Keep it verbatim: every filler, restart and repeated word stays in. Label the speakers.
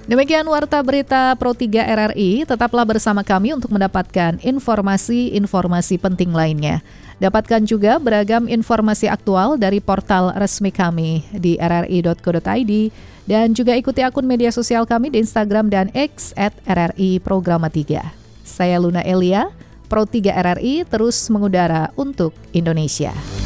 Speaker 1: Demikian Warta Berita Pro tiga R R I, tetaplah bersama kami untuk mendapatkan informasi-informasi penting lainnya. Dapatkan juga beragam informasi aktual dari portal resmi kami di r r i dot co dot i d dan juga ikuti akun media sosial kami di Instagram dan X at R R I Programa tiga. Saya Luna Elia, Pro tiga R R I terus mengudara untuk Indonesia.